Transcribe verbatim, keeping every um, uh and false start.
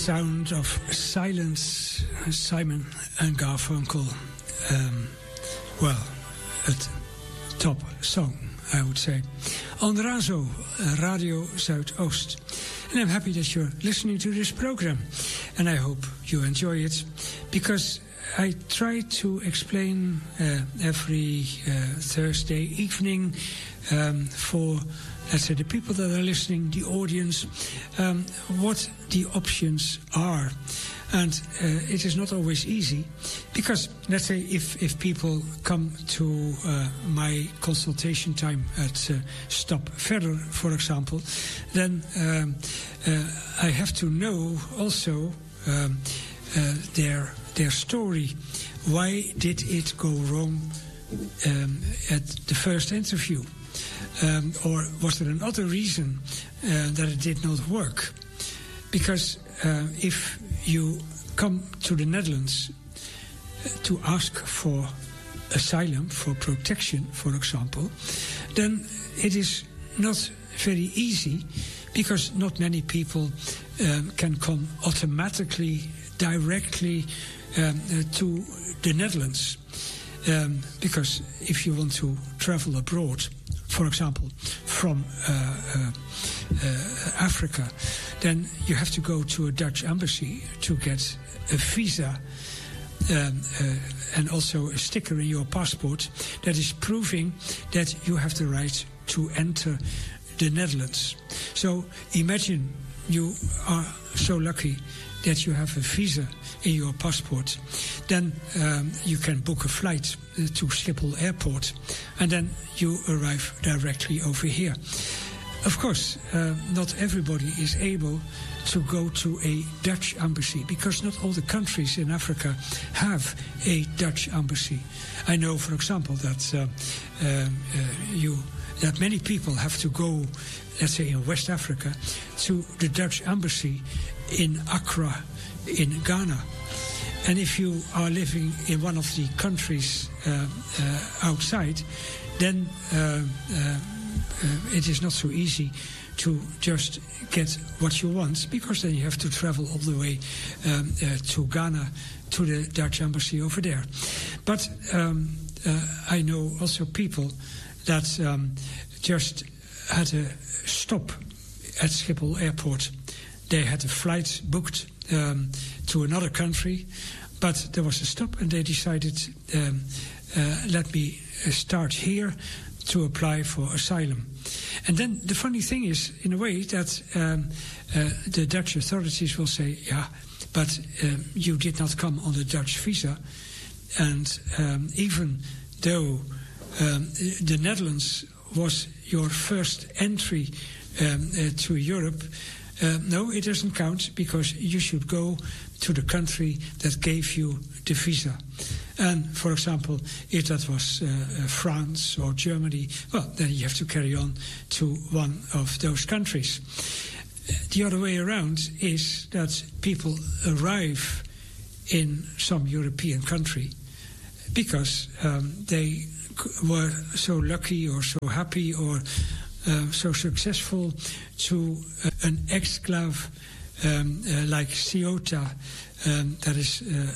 sound of silence, Simon and Garfunkel. Um, well, a top song, I would say. On Razo, Radio Zuidoost. And I'm happy that you're listening to this program. And I hope you enjoy it, because I try to explain uh, every uh, Thursday evening um, for, let's say, the people that are listening, the audience, um, what the options are. And uh, it is not always easy, because, let's say, if, if people come to uh, my consultation time at uh, Stop Verder, for example, then um, uh, I have to know also um, uh, their their story. Why did it go wrong um, at the first interview? Um, or was there another reason uh, that it did not work? Because uh, if you come to the Netherlands to ask for asylum, for protection, for example, then it is not very easy, because not many people um, can come automatically, directly um, uh, to the Netherlands. Um, because if you want to travel abroad, for example, from uh, uh, uh, Africa, then you have to go to a Dutch embassy to get a visa um, uh, and also a sticker in your passport that is proving that you have the right to enter the Netherlands. So imagine you are so lucky that you have a visa in your passport. Then um, you can book a flight uh, to Schiphol Airport, and then you arrive directly over here. Of course, uh, not everybody is able to go to a Dutch embassy, because not all the countries in Africa have a Dutch embassy. I know, for example, that uh, um, uh, you that many people have to go, let's say in West Africa, to the Dutch embassy in Accra, in Ghana. And if you are living in one of the countries uh, uh, outside, then uh, uh, uh, it is not so easy to just get what you want, because then you have to travel all the way um, uh, to Ghana, to the Dutch embassy over there. But um, uh, I know also people that um, just had a stop at Schiphol Airport. They had a flight booked um, to another country, but there was a stop, and they decided, um, uh, let me start here to apply for asylum. And then the funny thing is, in a way, that um, uh, the Dutch authorities will say, yeah, but um, you did not come on the Dutch visa, and um, even though um, the Netherlands was your first entry um, uh, to Europe, uh, no, it doesn't count, because you should go to the country that gave you the visa. And, for example, if that was uh, uh, France or Germany, well, then you have to carry on to one of those countries. The other way around is that people arrive in some European country because um, they were so lucky or so happy or uh, so successful to uh, an exclave um, uh, like Ceuta, um, that is uh,